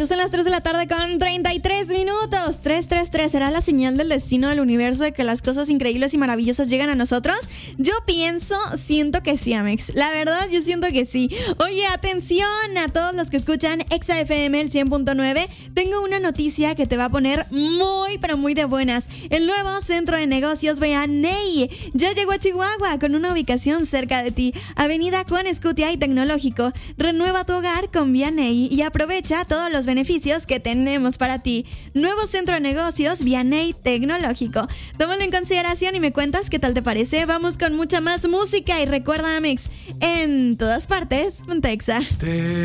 son las 3 de la tarde con 33 minutos. 333, ¿será la señal del destino del universo de que las cosas increíbles y maravillosas llegan a nosotros? Yo siento que sí, Amex. La verdad, yo siento que sí. Oye, atención a todos los que escuchan Exa FM el 100.9. Tengo una noticia que te va a poner muy, pero muy de buenas. El nuevo centro de negocios Vianey ya llegó a Chihuahua con una ubicación cerca de ti. Avenida Juan Escutia y Tecnológico. Renueva tu hogar con Vianey y aprovecha todos los beneficios que tenemos para ti. Nuevo centro de negocios Vianey Tecnológico. Tómalo en consideración y me cuentas qué tal te parece. Vamos con mucha más música y recuerda, Amex, en todas partes, ponte Exa.